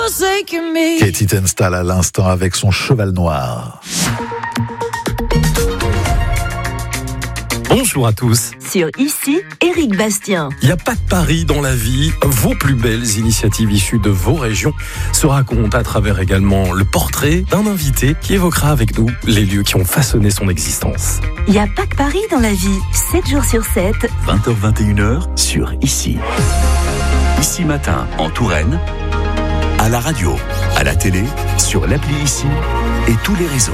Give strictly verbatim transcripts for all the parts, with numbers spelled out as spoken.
Katie Tunstall à l'instant avec son cheval noir. Bonjour à tous. Sur Ici, Éric Bastien. Il n'y a pas de pari dans la vie. Vos plus belles initiatives issues de vos régions se racontent à travers également le portrait d'un invité qui évoquera avec nous les lieux qui ont façonné son existence. Il n'y a pas de pari dans la vie. sept jours sur sept. vingt heures vingt et une heures sur Ici. Ici Matin en Touraine, à la radio, à la télé, sur l'appli Ici et tous les réseaux.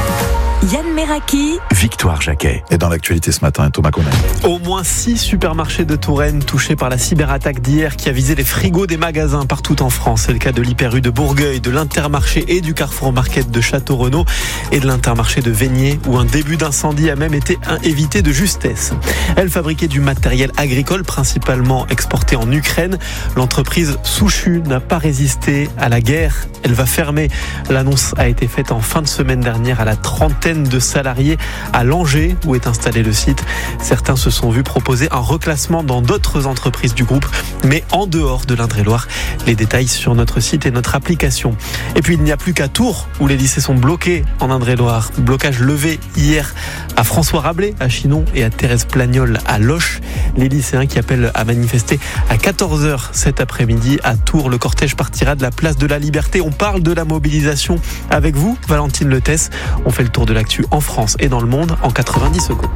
Yann Meraki, Victoire Jacquet. Et dans l'actualité ce matin, Thomas Connet. Au moins six supermarchés de Touraine touchés par la cyberattaque d'hier qui a visé les frigos des magasins partout en France. C'est le cas de l'Hyper U de Bourgueil, de l'Intermarché et du Carrefour Market de Château-Renaud et de l'Intermarché de Vaigné où un début d'incendie a même été évité de justesse. Elle fabriquait du matériel agricole principalement exporté en Ukraine. L'entreprise Souchu n'a pas résisté à la guerre. Elle va fermer. L'annonce a été faite en fin de semaine dernière à la trentaine de salariés à Langeais où est installé le site. Certains se sont vus proposer un reclassement dans d'autres entreprises du groupe, mais en dehors de l'Indre-et-Loire. Les détails sur notre site et notre application. Et puis il n'y a plus qu'à Tours où les lycées sont bloqués en Indre-et-Loire. Blocage levé hier à François Rabelais à Chinon et à Thérèse Plagnol à Loches. Les lycéens qui appellent à manifester à quatorze heures cet après-midi à Tours. Le cortège partira de la place de la Liberté. On parle de la mobilisation avec vous, Valentine Letès. On fait le tour de l'actu en France et dans le monde en quatre-vingt-dix secondes.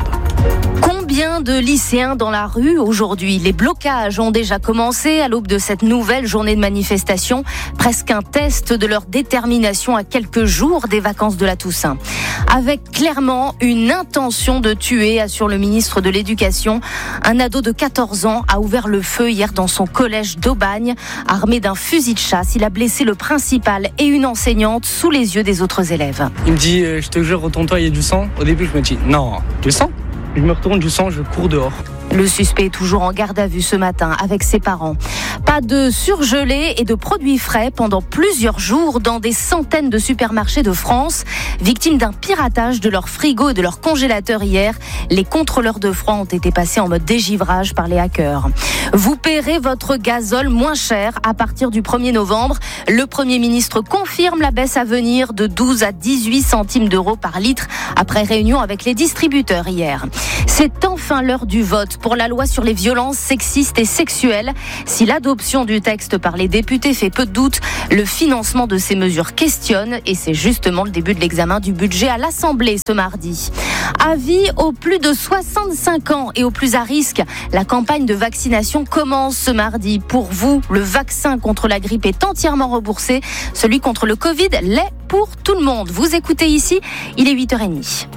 Combien de lycéens dans la rue aujourd'hui ? Les blocages ont déjà commencé à l'aube de cette nouvelle journée de manifestation. Presque un test de leur détermination à quelques jours des vacances de la Toussaint. Avec clairement une intention de tuer, assure le ministre de l'Éducation. Un ado de quatorze ans a ouvert le feu hier dans son collège d'Aubagne. Armé d'un fusil de chasse, il a blessé le principal et une enseignante sous les yeux des autres élèves. Il me dit euh, « je te jure, retourne-toi, il y a du sang ». Au début, je me dis « non, du sang ». Je me retourne, du sang, je cours dehors. Le suspect est toujours en garde à vue ce matin avec ses parents. Pas de surgelés et de produits frais pendant plusieurs jours dans des centaines de supermarchés de France. Victimes d'un piratage de leurs frigos et de leurs congélateurs hier, les contrôleurs de froid ont été passés en mode dégivrage par les hackers. Vous paierez votre gazole moins cher à partir du premier novembre. Le Premier ministre confirme la baisse à venir de douze à dix-huit centimes d'euros par litre après réunion avec les distributeurs hier. C'est enfin l'heure du vote pour la loi sur les violences sexistes et sexuelles. Si l'adoption du texte par les députés fait peu de doute, le financement de ces mesures questionne et c'est justement le début de l'examen du budget à l'Assemblée ce mardi. Avis aux plus de soixante-cinq ans et aux plus à risque, la campagne de vaccination commence ce mardi. Pour vous, le vaccin contre la grippe est entièrement remboursé. Celui contre le Covid l'est pour tout le monde. Vous écoutez Ici, il est huit heures trente.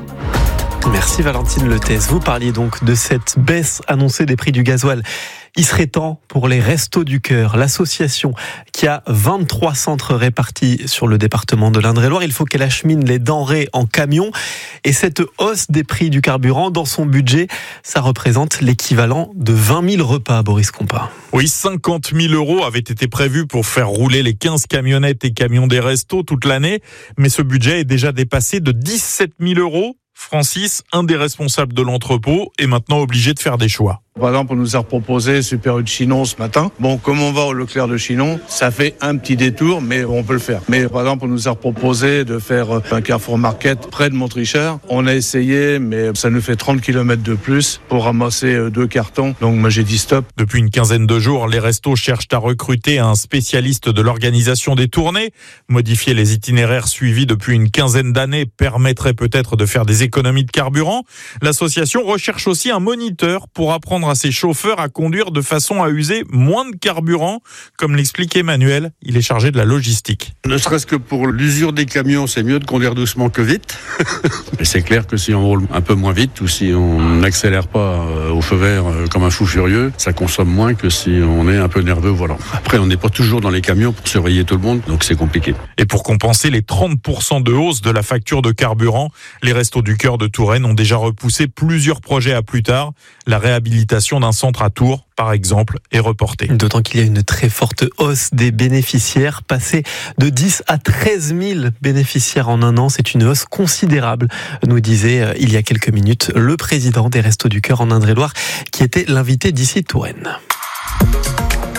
Merci Valentine Letès. Vous parliez donc de cette baisse annoncée des prix du gasoil. Il serait temps pour les Restos du Cœur, l'association qui a vingt-trois centres répartis sur le département de l'Indre-et-Loire. Il faut qu'elle achemine les denrées en camion. Et cette hausse des prix du carburant, dans son budget, ça représente l'équivalent de vingt mille repas, Boris Compas. Oui, cinquante mille euros avaient été prévus pour faire rouler les quinze camionnettes et camions des restos toute l'année. Mais ce budget est déjà dépassé de dix-sept mille euros. Francis, un des responsables de l'entrepôt, est maintenant obligé de faire des choix. Par exemple, on nous a proposé Super U de Chinon ce matin. Bon, comme on va au Leclerc de Chinon, ça fait un petit détour, mais on peut le faire. Mais par exemple, on nous a proposé de faire un Carrefour Market près de Montrichard. On a essayé, mais ça nous fait trente kilomètres de plus pour ramasser deux cartons. Donc moi j'ai dit stop. Depuis une quinzaine de jours, les restos cherchent à recruter un spécialiste de l'organisation des tournées. Modifier les itinéraires suivis depuis une quinzaine d'années permettrait peut-être de faire des économies de carburant. L'association recherche aussi un moniteur pour apprendre à ses chauffeurs à conduire de façon à user moins de carburant. Comme l'explique Emmanuel, il est chargé de la logistique. Ne serait-ce que pour l'usure des camions, c'est mieux de conduire doucement que vite. Mais c'est clair que si on roule un peu moins vite ou si on n'accélère pas au feu vert comme un fou furieux, ça consomme moins que si on est un peu nerveux au volant. Après, on n'est pas toujours dans les camions pour surveiller tout le monde, donc c'est compliqué. Et pour compenser les trente pour cent de hausse de la facture de carburant, les Restos du Cœur de Touraine ont déjà repoussé plusieurs projets à plus tard. La réhabilitation d'un centre à Tours, par exemple, est reportée. D'autant qu'il y a une très forte hausse des bénéficiaires, passée de dix à treize mille bénéficiaires en un an. C'est une hausse considérable, nous disait euh, il y a quelques minutes le président des Restos du Cœur en Indre-et-Loire, qui était l'invité d'Ici Touraine.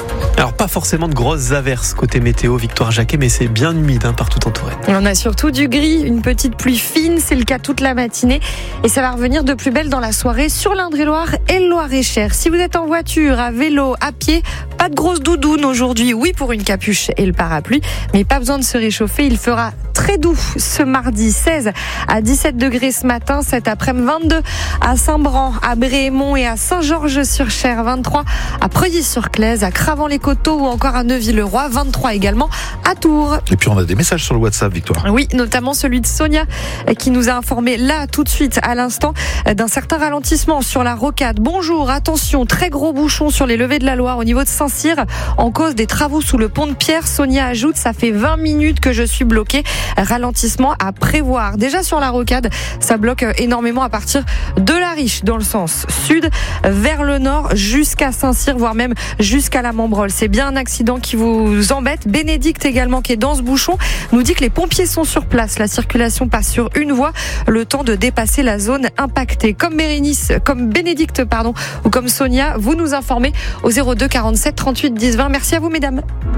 Alors pas forcément de grosses averses côté météo, Victoire Jacquet, mais c'est bien humide hein, partout en Touraine. Et on a surtout du gris, une petite pluie fine, c'est le cas toute la matinée. Et ça va revenir de plus belle dans la soirée sur l'Indre-et-Loire et le Loir-et-Cher. Si vous êtes en voiture, à vélo, à pied, pas de grosse doudoune aujourd'hui. Oui pour une capuche et le parapluie, mais pas besoin de se réchauffer. Il fera très doux ce mardi, seize à dix-sept degrés ce matin, cet après-midi vingt-deux à Saint-Bran, à Brémont et à Saint-Georges-sur-Cher, vingt-trois à Preuilly-sur-Claise, à Cravant-les-Coteaux ou encore à Neuville-le-Roi, vingt-trois également à Tours. Et puis on a des messages sur le WhatsApp, Victoire. Oui, notamment celui de Sonia qui nous a informé là tout de suite à l'instant d'un certain ralentissement sur la rocade. Bonjour, attention, très gros bouchon sur les levées de la Loire au niveau de Saint-Cyr en cause des travaux sous le pont de Pierre. Sonia ajoute, ça fait vingt minutes que je suis bloquée. Ralentissement à prévoir. Déjà sur la rocade, ça bloque énormément à partir de la Riche dans le sens sud vers le nord jusqu'à Saint-Cyr, voire même jusqu'à la Membrole. C'est bien un accident qui vous embête. Bénédicte également qui est dans ce bouchon nous dit que les pompiers sont sur place. La circulation passe sur une voie, le temps de dépasser la zone impactée. Comme Bérénice, comme Bénédicte pardon, ou comme Sonia, vous nous informez au zéro deux quarante-sept trente-huit dix vingt. Merci à vous mesdames.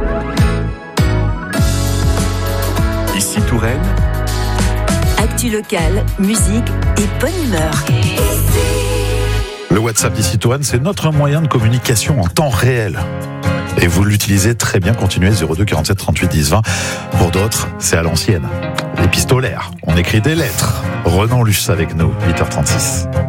Ici Touraine. Actu locale, musique et bonne humeur. Le WhatsApp d'Ici Touraine, c'est notre moyen de communication en temps réel. Et vous l'utilisez très bien, continuez zéro deux quarante-sept trente-huit dix vingt. Pour d'autres, c'est à l'ancienne. L'épistolaire, on écrit des lettres. Renan Luce avec nous, huit heures trente-six.